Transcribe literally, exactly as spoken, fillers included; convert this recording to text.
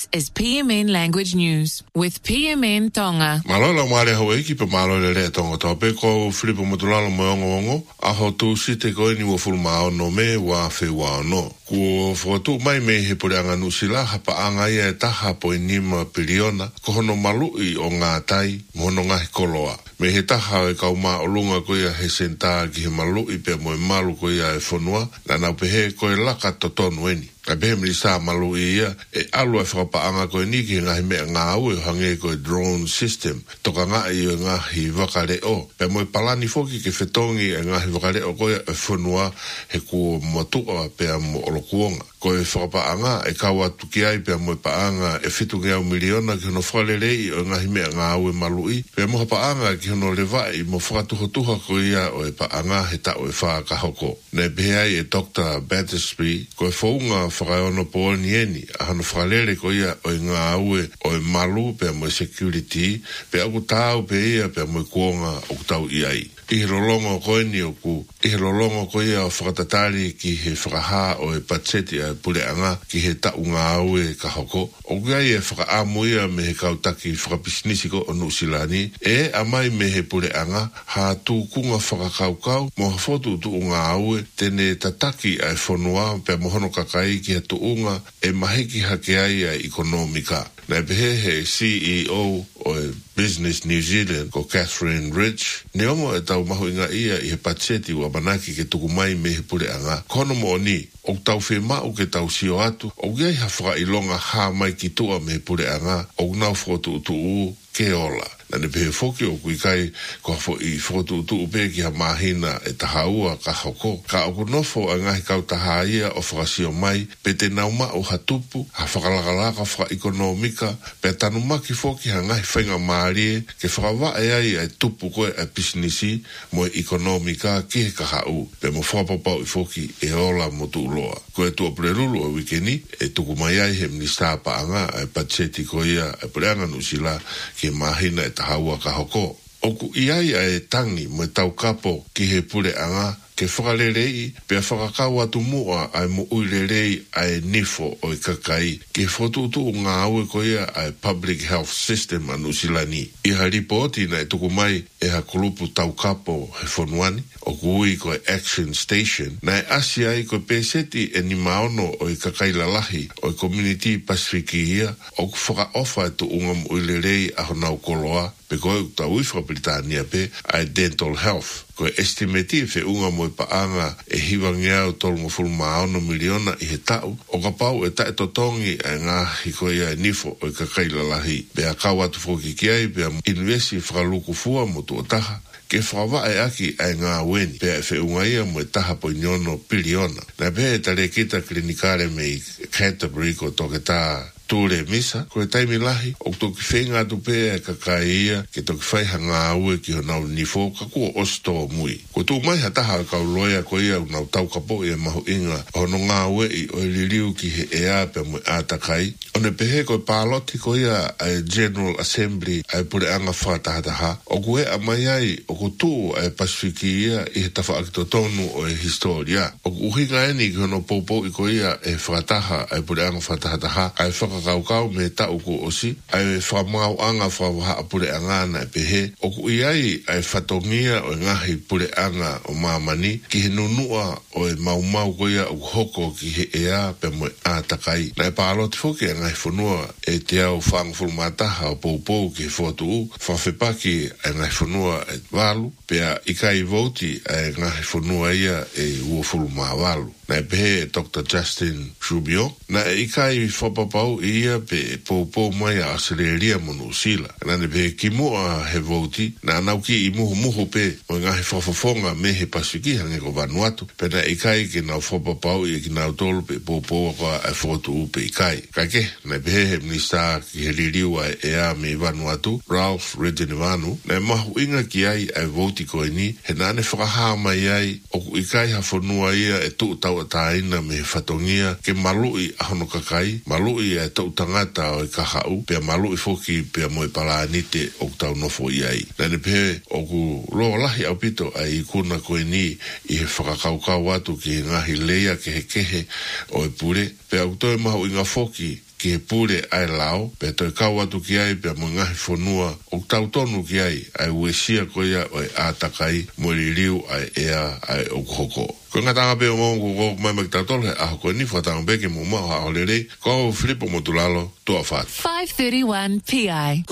is P M N Language News with P M N Tonga. Malolo mare hawe ki pe malolo le tonga tope ko Filipo Motulalo moongo ongo aho tu site ko ni wo fulma no me wa fe wa no ku foto mai me he pureanga nusila hapa anga ia taha po inima piliona ko hono malu i o ngā tai mono ngā koloa me he taha e kauma olunga ko ia he senta ki he malu i pe mo malu ko ia e fonua na na pe he ko e laka totonu eni ka be mi sa malu ia e alu e whapa anga ko ni ki ngā me ngā au e hange ko drone system to ka ngā i ngā hi wakare o pe mo palani foki ke fetongi e ngā hi wakare o ko ia e fonua he ku motua pe mo olokuonga ko e whapa anga e kawa tuki ai pe mo pa anga e fitu ngā miliona ki no whalelei o ngā hi me ngā au e malu i pe mo pa anga ki no lewai mo whakatuhotuha ko ia o e pa anga he ta o e whakahoko ne behai e Doctor Battersby ko e whaunga whakaono po ni eni a hano whalele ko ia o e ngā au e o e malu pe mo security pe aku tau pe ia pe mo kuonga o tau iai i he rolongo ko eni o ku i he rolongo ko ia o whakatatari ki he whakaha o e pacheti a pule anga ki he tau ngā au e kahoko o gai e whakaamu ia me he kautaki whakapisnisi ko o nusilani e amai me he pule anga ha tu kunga whakakaukau mo hafotu tu ngā au e tene tataki a e whanua pe mohono kakai ki he tuunga e mahiki hake ai a ekonomika na behe he C E O o e Business New Zealand ko Catherine Rich ne omo e tau mahu inga ia i he pacheti ua manaki ke tuku mai me he pule anga kono mo ni o tau whi mau ke tau sio atu o gai ha whaka ilonga ha mai ki tua me he pule anga o nau whotu utu u ke ola na ne pehe whoki o kui kai ko hafo i whotu utu upe ki ha mahina e taha ua ka hoko ka o kunofo a ngahi kau taha ia o whakasio mai pe te nauma o hatupu ha whakalakalaka whaka ekonomika pe tanu maki whoki ha ngahi whainga maarie ke whakawa e ai e tupu koe e pisnisi mo e ekonomika ki he ka hau pe mo whapapau i whoki e ola mo tu uloa ko e tua prerulu o wikeni e tuku mai ai he minista pa anga e pacheti ko ia e preanga nusila ki mahina e tahaua ka hoko. Oku iai e tangi mo tau kapo ki he pule anga ke whakalelei pia whakakau atu mua ai mo uilelei ai nifo o i kakai ke whotutu o ngā aue ko ia ai public health system anu silani. I ha ripoti na e tuku mai e ha kulupu tau kapo he whonuani o kui ko action station na e asi ai ko peseti e ni maono o i kakai lalahi o i community pasifiki ia o ku whaka ofa e tu unga mo uilelei a honau koloa pe koe u tau i Whakabritania pe ai dental health ko estimati fe unga mo pa anga e hiwa ngeau tolungo fulmaono miliona i he tau o ka pau e tae totongi e ngā hiko ia e nifo o i kakai lalahi pe a kau atu whoki ki ai pe a investi whakaluku fua mo tu o taha ke whawa e aki ai ngā weni pe a fe unga ia mo e taha po nyono piliona na pe e tale kita klinikare me i Canterbury ko toke tā tūre misa, ko e taimi lahi, o toki whenga tu pēa e kakai ia, ke toki whaiha ngā ue ki ho nau nifo, ka kua osto mui. Ko tū mai ha taha kau loia ko ia nau tau kapo i e mahu inga, o no ngā ue i o liriu ki he ea pe mui ātakai. O ne pehe ko e pāloti ko ia ai General Assembly ai pure anga whātahataha, o ku e amai ai, o ku tū ai Pasifiki ia i he tawha akitotonu o e historia. O ku uhinga eni ki hono popo i ko ia e whataha ai pure anga whātahataha, ai whaka kau kau me tau ko osi ai whamau anga whawaha apure anga na e pehe o ku iai ai whatongia o ngahi pure anga o mamani ki he nunua o e mau mau koia o hoko ki he ea pe mo ātakai na e pāloti whoki a ngahi whanua e te au whangfulmataha o poupou ki he whotu u whawhepaki a ngahi whanua e walu pe a ikai voti a ngahi whanua ia e ua fulma walu na e pehe Doctor Justin Trudeau na e ikai whapapau ia pe poupou mai a Australia monu sila. Na ne pe ki mua he voti, na anau ki i muhu muhu pe o ngahi whafafonga me he Pasifiki hange ko Vanuatu, pe na ikai ki nau whapapau i ki nau tolu pe poupou a e whotu u pe ikai. Kaike, na pe he minista ki he ririwa e a me Vanuatu, Ralph Regenevanu, na e mahu inga ki ai e voti ko e ni, he nane whakaha mai ai, o ku ikai ha whanua ia e tu tau a taina me he whatongia, ke malui a hono kakai, malui e tau tangata o i kahau, pia malu i foki pia mo i palaanite o tau nofo i ai. Nane pe o ku loa lahi au pito ai kuna koe ni i he whakakaukau atu ki he ngahi leia ke he kehe o i pure, pia au toi mahu i ngā foki ki he pule ai lao, pe toi kau atu ki ai pe mo ngahi whanua o tau tonu ki ai, ai uesia ko ia o e ātakai mo li liu ai ea ai o hoko. Ko ngā tanga pe o ngongu ko mai mai tātol he aho ko ni whatanga beke mo maho a olere, ko Filipo Motulalo, tua whāt. five thirty-one P I